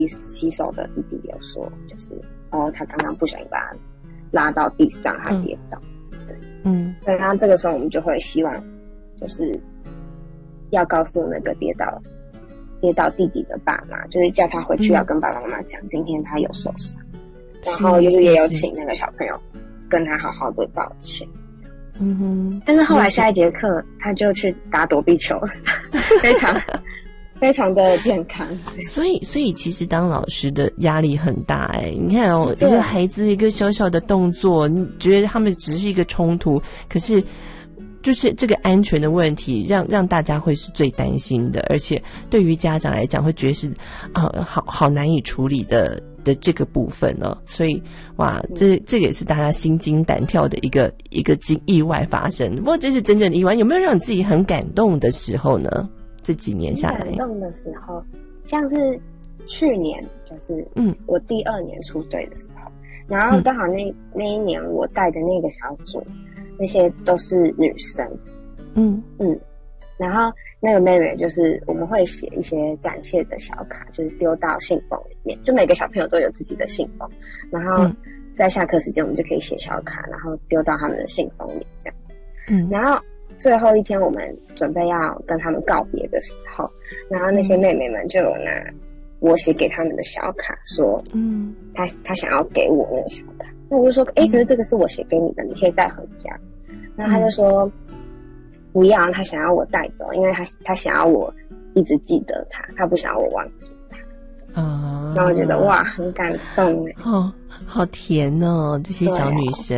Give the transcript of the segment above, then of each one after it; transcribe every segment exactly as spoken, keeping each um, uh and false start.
洗手的弟弟有说，就是哦，他刚刚不小心把他拉到地上，他跌倒。嗯、对，嗯，对，然后这个时候我们就会希望，就是要告诉那个跌倒跌倒弟弟的爸妈，就是叫他回去要跟爸爸妈妈讲，今天他有受伤，然后就是也有请那个小朋友跟他好好的道歉。嗯哼，但是后来下一节课他就去打躲避球，非常非常的健康。 所以所以其实当老师的压力很大哎、欸，你看哦，一个孩子一个小小的动作，你觉得他们只是一个冲突，可是就是这个安全的问题让让大家会是最担心的，而且对于家长来讲会觉得是啊、呃、好好难以处理的的这个部分呢、哦，所以哇，这这个也是大家心惊胆跳的一个一个意外发生。不过这是真正的意外，有没有让你自己很感动的时候呢？这几年下来， 感动的时候，像是去年，就是嗯，我第二年出队的时候，然后刚好那、嗯、那一年我带的那个小组，那些都是女生，嗯嗯，然后那个妹妹就是我们会写一些感谢的小卡，就是丢到信封里面，就每个小朋友都有自己的信封，然后在下课时间我们就可以写小卡，然后丢到他们的信封里这样。嗯，然后最后一天我们准备要跟他们告别的时候，然后那些妹妹们就有拿我写给他们的小卡说，嗯，她她想要给我那个小卡，那我就说，哎、欸，可是这个是我写给你的，你可以带回家。然后他就说。不要，他想要我带走，因为他他想要我一直记得他，他不想要我忘记他。啊，然后我觉得哇，很感动哎， 哦，好甜哦，这些小女生。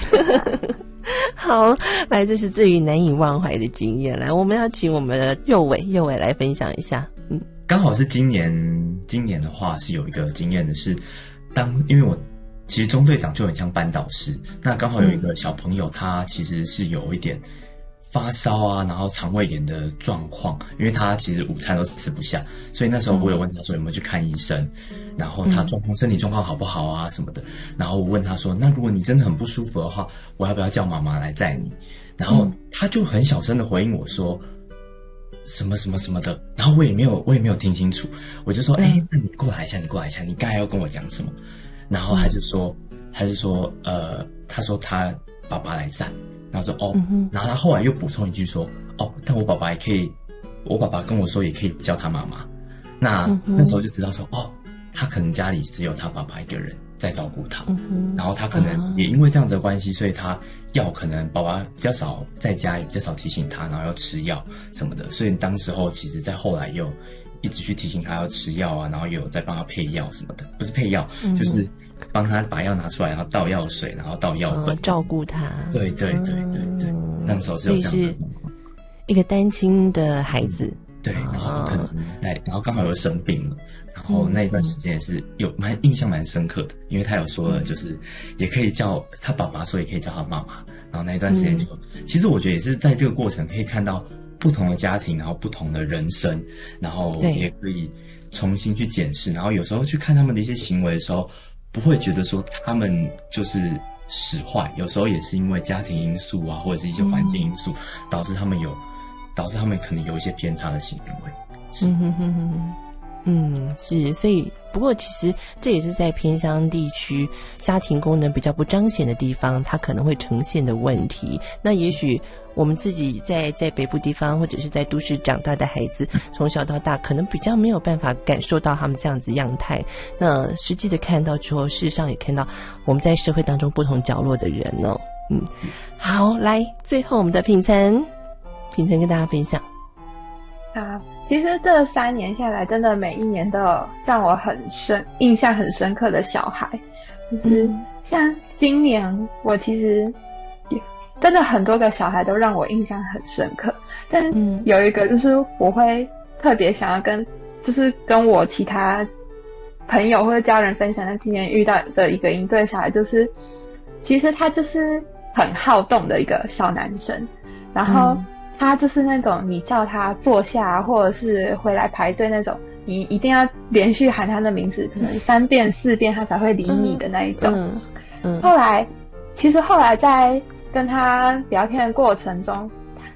好，来，这是最难以忘怀的经验。来，我们要请我们的右伟，右伟来分享一下。嗯， 刚好是今年，今年的话是有一个经验的是，当因为我其实中队长就很像班导师，那刚好有一个小朋友，他其实是有一点。发烧啊，然后肠胃炎的状况，因为他其实午餐都吃不下，所以那时候我有问他说有没有去看医生，然后他状况身体状况好不好啊什么的，然后我问他说，那如果你真的很不舒服的话，我要不要叫妈妈来载你？然后他就很小声的回应我说什么什么什么的，然后我也没有我也没有听清楚，我就说哎、欸，那你过来一下，你过来一下，你刚才要跟我讲什么？然后他就说他就说呃，他说他爸爸来载。然后说哦、嗯，然后他后来又补充一句说哦，但我爸爸也可以，我爸爸跟我说也可以叫他妈妈。那、嗯、那时候就知道说哦，他可能家里只有他爸爸一个人在照顾他，嗯、然后他可能也因为这样子的关系，所以他药可能爸爸比较少在家，也比较少提醒他，然后要吃药什么的。所以当时候其实在后来又一直去提醒他要吃药啊，然后也有在帮他配药什么的，不是配药、嗯、就是。帮他把药拿出来，然后倒药水，然后倒药粉、哦， 照顾他。 对对对对对，嗯、那时候是有这样的状况。 一个单亲的孩子， 对，然后可能在、哦，然后刚好又生病了，然后那一段时间也是有蛮印象蛮深刻的，因为他有说了，就是也可以叫他爸爸，说也可以叫他妈妈。然后那一段时间就、嗯，其实我觉得也是在这个过程可以看到不同的家庭，然后不同的人生，然后也可以重新去检视，然后有时候去看他们的一些行为的时候。不会觉得说他们就是使坏，有时候也是因为家庭因素啊，或者是一些环境因素，嗯、导致他们有，导致他们可能有一些偏差的行为。 嗯哼哼哼，嗯，是，所以不过其实这也是在偏乡地区家庭功能比较不彰显的地方，它可能会呈现的问题。那也许我们自己在在北部地方或者是在都市长大的孩子，从小到大可能比较没有办法感受到他们这样子样态。那实际的看到之后，事实上也看到我们在社会当中不同角落的人哦。嗯，好，来，最后我们的品岑，品岑跟大家分享。 好，其实这三年下来，真的每一年都有让我很深印象很深刻的小孩，就是像今年我其实。真的很多个小孩都让我印象很深刻，但有一个就是我会特别想要跟，就是跟我其他朋友或者家人分享，那今年遇到的一个营队小孩，就是其实他就是很好动的一个小男生，然后他就是那种你叫他坐下或者是回来排队那种，你一定要连续喊他的名字，可能三遍四遍他才会理你的那一种。嗯嗯、后来其实后来在跟他聊天的过程中，他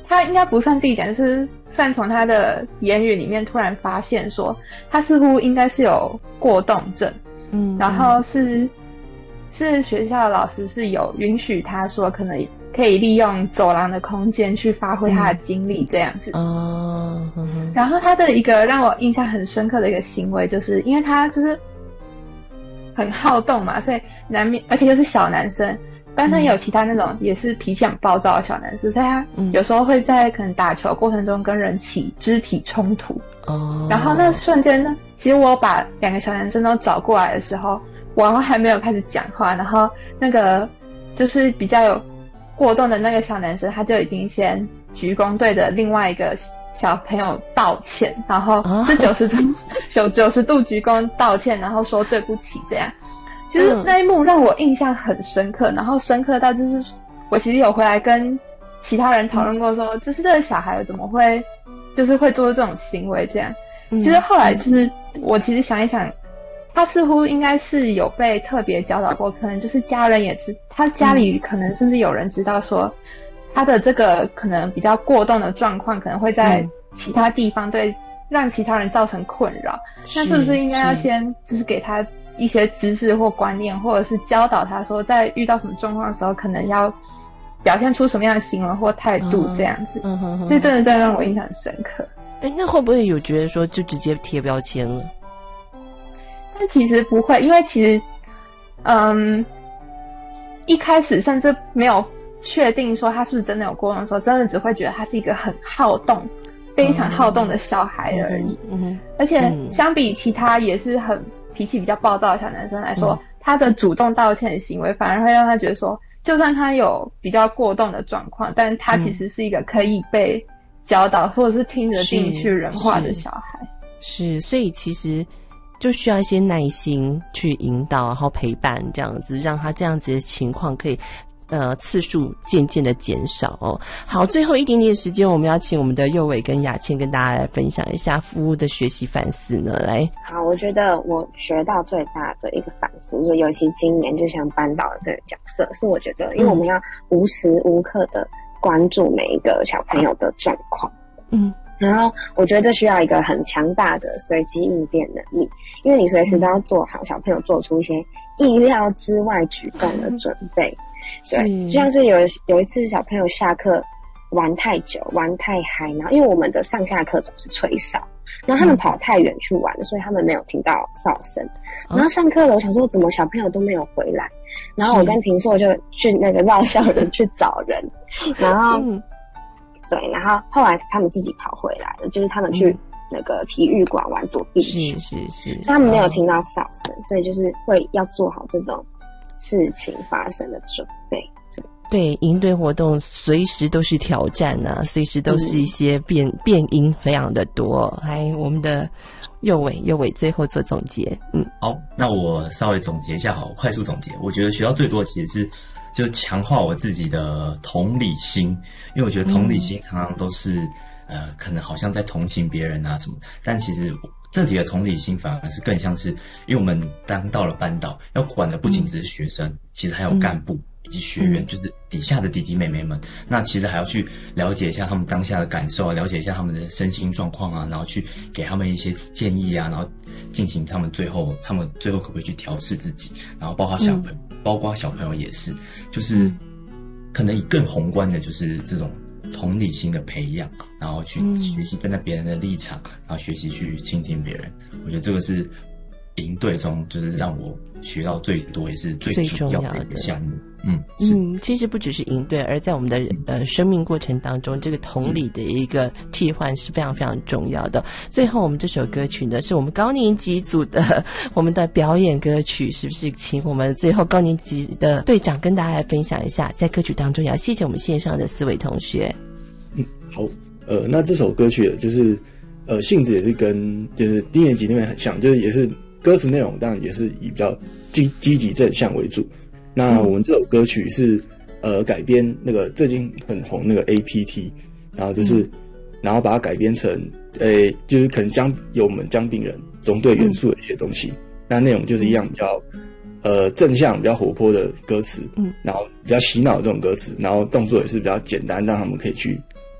他应该不算自己讲，就是算从他的言语里面突然发现说，他似乎应该是有过动症，嗯，然后是是学校的老师是有允许他说可能可以利用走廊的空间去发挥他的精力这样子。哦、嗯嗯，然后他的一个让我印象很深刻的一个行为，就是因为他就是很好动嘛，所以难免，而且又是小男生，班上也有其他那种也是脾气很暴躁的小男生，所以他有时候会在可能打球过程中跟人起肢体冲突。哦，然后那瞬间呢，其实我把两个小男生都找过来的时候，我还没有开始讲话，然后那个就是比较有过动的那个小男生，他就已经先鞠躬对着另外一个小朋友道歉，然后是九十度九九十度鞠躬道歉，然后说对不起这样。其实那一幕让我印象很深刻，然后深刻到就是我其实有回来跟其他人讨论过说，就是这个小孩怎么会就是会做这种行为这样。其实后来就是我其实想一想，他似乎应该是有被特别教导过，可能就是家人也知，他家里可能甚至有人知道说他的这个可能比较过动的状况可能会在其他地方对让其他人造成困扰，那是不是应该要先就是给他一些知识或观念，或者是教导他说在遇到什么状况的时候可能要表现出什么样的行为或态度这样子。嗯哼哼，所以真的真的让我印象很深刻。 哎，那会不会有觉得说就直接贴标签了？ 但其实不会，因为其实嗯一开始甚至没有确定说他是不是真的有过动的时候，真的只会觉得他是一个很好动非常好动的小孩而已。嗯嗯，而且相比其他也是很脾气比较暴躁的小男生来说，嗯，他的主动道歉的行为反而会让他觉得说，就算他有比较过动的状况，但他其实是一个可以被教导或者是听着进去人话的小孩。 是，所以其实就需要一些耐心去引导，然后陪伴这样子，让他这样子的情况可以呃次数渐渐的减少哦。好，最后一点点时间，我们要请我们的佑伟跟雅倩跟大家来分享一下服务的学习反思呢。来， 好，我觉得我学到最大的一个反思，就是尤其今年就像班导的这个角色，是我觉得因为我们要无时无刻的关注每一个小朋友的状况，嗯。然后我觉得这需要一个很强大的随机应变能力，因为你随时都要做好小朋友做出一些意料之外举动的准备。对，就像是有有一次小朋友下课玩太久玩太嗨，然后因为我们的上下课总是吹哨，然后他们跑太远去玩了，所以他们没有听到哨声。然后上课了，我想说怎么小朋友都没有回来，然后我跟婷硕就去那个绕校园去找人，然后对，然后后来他们自己跑回来了，就是他们去那个体育馆玩躲避球， 是是是， 所以他们没有听到哨声，所以就是会要做好这种事情发生的准备。 对，营队活动随时都是挑战啊，随时都是一些变、嗯、变因非常的多。来，我们的佑伟，佑伟最后做总结。嗯， 好，那我稍微总结一下，好，快速总结。我觉得学到最多的其实是就是强化我自己的同理心，因为我觉得同理心常常都是、嗯、呃，可能好像在同情别人啊什么，但其实这里的同理心反而是更像是，因为我们当到了班导，要管的不仅只是学生，嗯、其实还有干部。嗯以及学员，就是底下的弟弟妹妹们，那其实还要去了解一下他们当下的感受啊，了解一下他们的身心状况啊，然后去给他们一些建议啊，然后进行他们最后，他们最后可不可以去调试自己，然后包括小朋友，嗯、包括小朋友也是，就是可能以更宏观的，就是这种同理心的培养，然后去学习站在别人的立场，然后学习去倾听别人。我觉得这个是营队中就是让我学到最多也是最主要的一个项目。嗯嗯，其实不只是营队，而在我们的呃生命过程当中，这个同理的一个替换是非常非常重要的。最后，我们这首歌曲呢，是我们高年级组的我们的表演歌曲，是不是？请我们最后高年级的队长跟大家来分享一下，在歌曲当中也要谢谢我们线上的四位同学。 嗯，好，呃，那这首歌曲就是呃性质也是跟就是低年级那边很像，就是也是歌词内容当然也是以比较积积极正向为主。那我们这首歌曲是呃改编那个最近很红那个 A P T， 然后就是、嗯、然后把它改编成诶、呃、就是可能将有我们将病人中队元素的一些东西。嗯、那内容就是一样比较呃正向、比较活泼的歌词，嗯，然后比较洗脑的这种歌词，然后动作也是比较简单，让他们可以去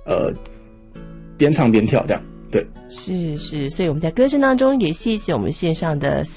呃边唱边跳这样。对， 是是，所以我们在歌声当中也谢谢我们线上的